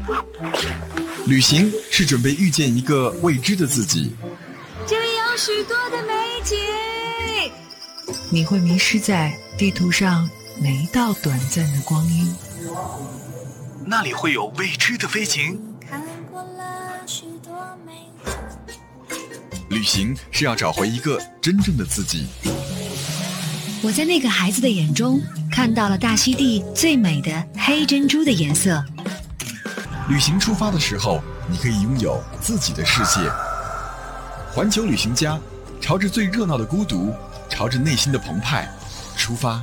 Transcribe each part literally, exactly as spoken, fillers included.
旅行是准备遇见一个未知的自己， 这里有许多的美景， 你会迷失在地图上每一道短暂的光阴。 那里会有未知的飞行。 看过了许多美景。 旅行是要找回一个真正的自己。 我在那个孩子的眼中看到了大溪地最美的黑珍珠的颜色。 旅行出发的时候，你可以拥有自己的世界。环球旅行家，朝着最热闹的孤独，朝着内心的澎湃出发。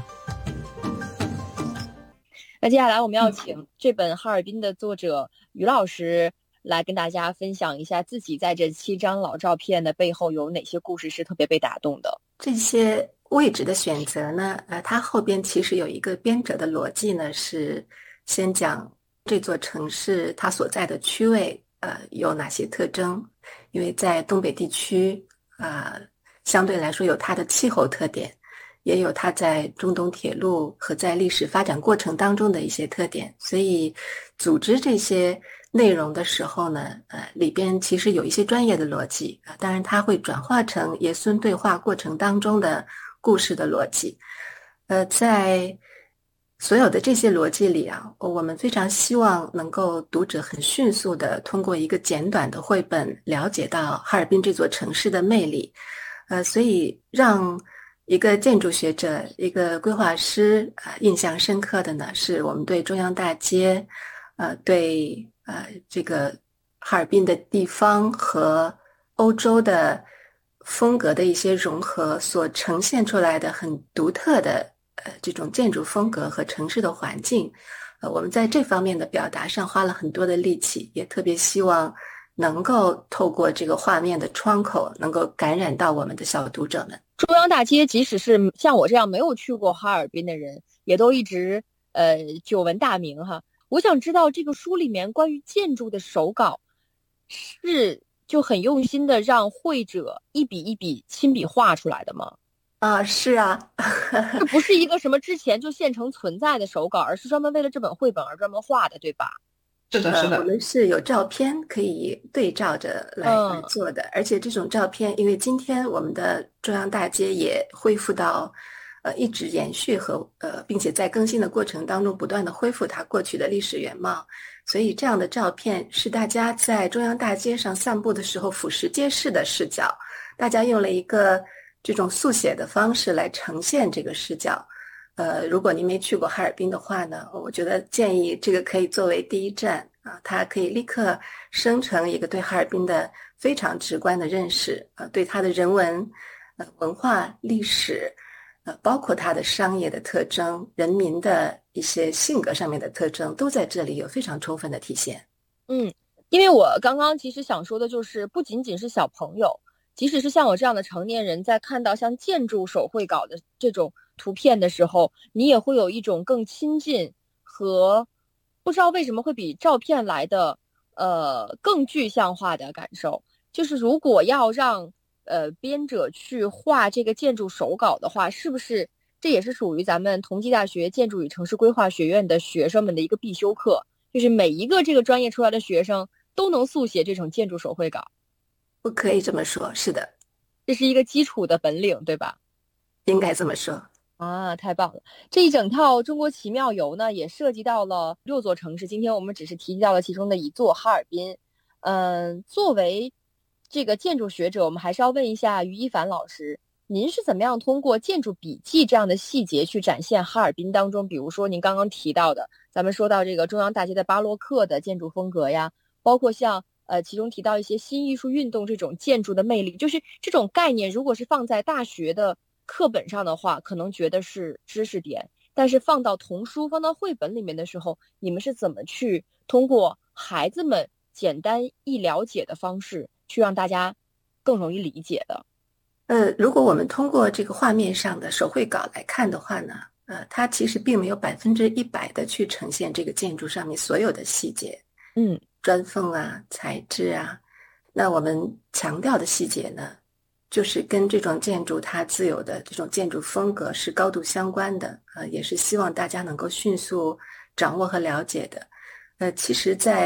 那接下来我们要请这本哈尔滨的作者于老师来跟大家分享一下自己在这七张老照片的背后有哪些故事是特别被打动的。 这些位置的选择呢，呃，它后边其实有一个编者的逻辑呢，是先讲这座城市它所在的区位呃有哪些特征，因为在东北地区呃相对来说有它的气候特点，也有它在中东铁路和在历史发展过程当中的一些特点，所以组织这些内容的时候呢，呃，里边其实有一些专业的逻辑啊，当然它会转化成爷孙对话过程当中的故事的逻辑。呃，在所有的这些逻辑里啊，我们非常希望能够读者很迅速的通过一个简短的绘本了解到哈尔滨这座城市的魅力。呃，所以让一个建筑学者、一个规划师呃印象深刻的呢，是我们对中央大街呃对呃这个哈尔滨的地方和欧洲的风格的一些融合所呈现出来的很独特的呃这种建筑风格和城市的环境。呃我们在这方面的表达上花了很多的力气，也特别希望能够透过这个画面的窗口能够感染到我们的小读者们。 中央大街即使是像我这样没有去过哈尔滨的人，也都一直呃久闻大名哈。我想知道这个书里面关于建筑的手稿是就很用心的让绘者一笔一笔亲笔画出来的吗？ 啊，是啊。 这不是一个什么之前就现成存在的手稿，而是专门为了这本绘本而专门画的，对吧？ 是的，是的、 呃。我们是有照片可以对照着来嗯做的，而且这种照片，因为今天我们的中央大街也恢复到，呃，一直延续和呃，并且在更新的过程当中不断的恢复它过去的历史原貌，所以这样的照片是大家在中央大街上散步的时候俯拾皆是的视角，大家用了一个这种速写的方式来呈现这个视角。呃，如果您没去过哈尔滨的话呢，我觉得建议这个可以作为第一站啊，它可以立刻生成一个对哈尔滨的非常直观的认识，呃，对它的人文、呃文化、历史，呃，包括它的商业的特征、人民的一些性格上面的特征，都在这里有非常充分的体现。 嗯，因为我刚刚其实想说的就是，不仅仅是小朋友，即使是像我这样的成年人，在看到像建筑手绘稿的这种图片的时候，你也会有一种更亲近和不知道为什么会比照片来的呃更具象化的感受。就是如果要让呃编者去画这个建筑手稿的话，是不是这也是属于咱们同济大学建筑与城市规划学院的学生们的一个必修课，就是每一个这个专业出来的学生都能速写这种建筑手绘稿？ 不可以这么说，是的， 这是一个基础的本领，对吧？ 应该这么说。 啊，太棒了！这一整套中国奇妙游呢，也涉及到了六座城市。今天我们只是提及到了其中的一座哈尔滨。嗯，作为这个建筑学者，我们还是要问一下于一凡老师，您是怎么样通过建筑笔记这样的细节去展现哈尔滨当中，比如说您刚刚提到的，咱们说到这个中央大街的巴洛克的建筑风格呀，包括像呃其中提到一些新艺术运动这种建筑的魅力，就是这种概念，如果是放在大学的课本上的话，可能觉得是知识点，但是放到童书、放到绘本里面的时候，你们是怎么去通过孩子们简单易了解的方式，去让大家更容易理解的？ 呃，如果我们通过这个画面上的手绘稿来看的话呢，呃，它其实并没有百分之一百的去呈现这个建筑上面所有的细节， 嗯， 砖缝啊、材质啊，那我们强调的细节呢，就是跟这种建筑它自有的这种建筑风格是高度相关的，呃，也是希望大家能够迅速掌握和了解的。呃，其实在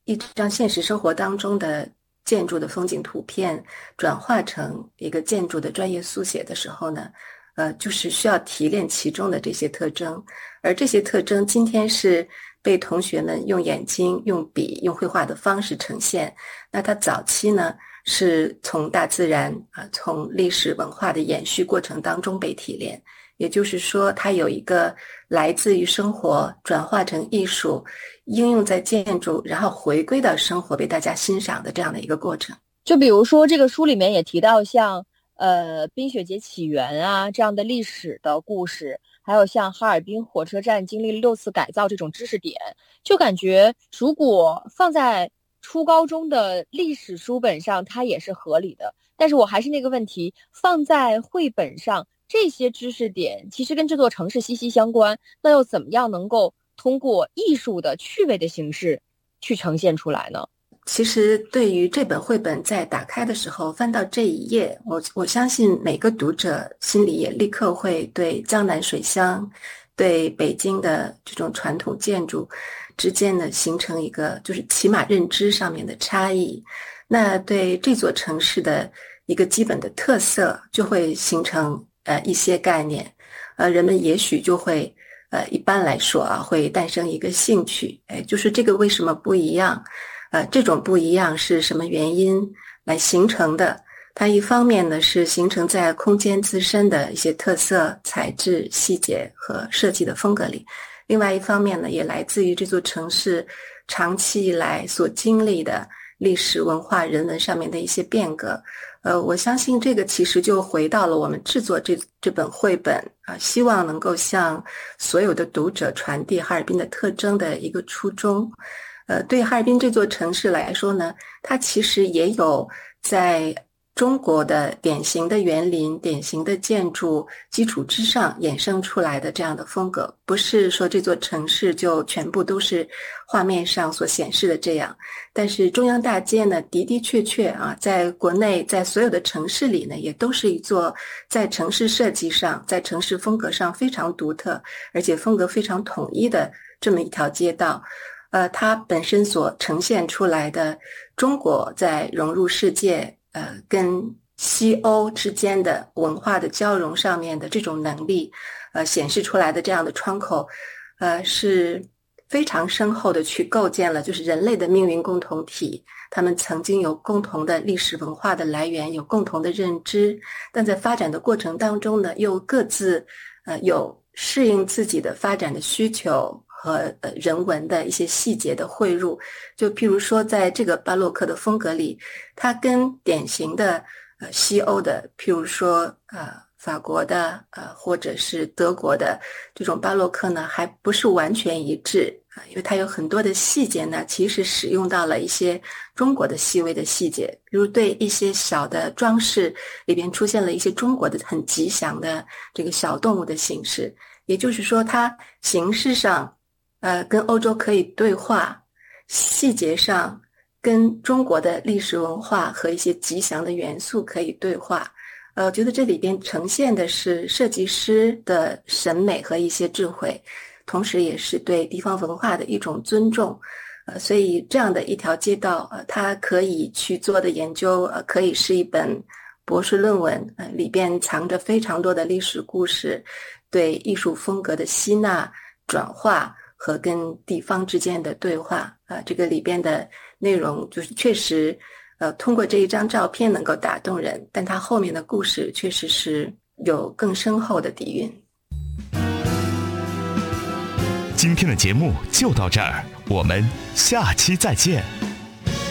一张现实生活当中的建筑的风景图片转化成一个建筑的专业速写的时候呢，呃，就是需要提炼其中的这些特征，而这些特征今天是被同学们用眼睛、用笔、用绘画的方式呈现。那它早期呢，是从大自然啊、呃，从历史文化的延续过程当中被提炼。也就是说，它有一个来自于生活转化成艺术，应用在建筑，然后回归到生活被大家欣赏的这样的一个过程。 就比如说这个书里面也提到像呃冰雪节起源啊这样的历史的故事，还有像哈尔滨火车站经历了六次改造这种知识点，就感觉如果放在初高中的历史书本上它也是合理的。但是我还是那个问题，放在绘本上这些知识点其实跟这座城市息息相关，那又怎么样能够通过艺术的趣味的形式去呈现出来呢？ 其实对于这本绘本在打开的时候翻到这一页，我我相信每个读者心里也立刻会对江南水乡，对北京的这种传统建筑之间呢形成一个就是起码认知上面的差异，那对这座城市的一个基本的特色就会形成呃一些概念，呃人们也许就会呃一般来说啊会诞生一个兴趣，哎，就是这个为什么不一样？呃，这种不一样是什么原因来形成的？它一方面呢是形成在空间自身的一些特色、材质、细节和设计的风格里，另外一方面呢也来自于这座城市长期以来所经历的历史文化人文上面的一些变革。呃，我相信这个其实就回到了我们制作这这本绘本啊、呃，希望能够向所有的读者传递哈尔滨的特征的一个初衷。呃，对哈尔滨这座城市来说呢，它其实也有在中国的典型的园林、典型的建筑基础之上衍生出来的这样的风格，不是说这座城市就全部都是画面上所显示的这样。但是中央大街呢，的的确确啊，在国内在所有的城市里呢，也都是一座在城市设计上、在城市风格上非常独特，而且风格非常统一的这么一条街道。呃，它本身所呈现出来的中国在融入世界，呃，跟西欧之间的文化的交融上面的这种能力，呃，显示出来的这样的窗口，呃，是非常深厚的去构建了就是人类的命运共同体。他们曾经有共同的历史文化的来源，有共同的认知，但在发展的过程当中呢，又各自呃有适应自己的发展的需求和呃人文的一些细节的汇入。就譬如说在这个巴洛克的风格里，它跟典型的呃西欧的譬如说呃法国的呃或者是德国的这种巴洛克呢还不是完全一致啊、呃，因为它有很多的细节呢其实使用到了一些中国的细微的细节，比如对一些小的装饰里边出现了一些中国的很吉祥的这个小动物的形式，也就是说它形式上呃，跟欧洲可以对话，细节上跟中国的历史文化和一些吉祥的元素可以对话。呃，我觉得这里边呈现的是设计师的审美和一些智慧，同时也是对地方文化的一种尊重。呃，所以这样的一条街道，呃，它可以去做的研究，呃，可以是一本博士论文，呃，里边藏着非常多的历史故事，对艺术风格的吸纳、转化和跟地方之间的对话啊、呃，这个里边的内容就是确实呃，通过这一张照片能够打动人，但它后面的故事确实是有更深厚的底蕴。 今天的节目就到这儿，我们下期再见。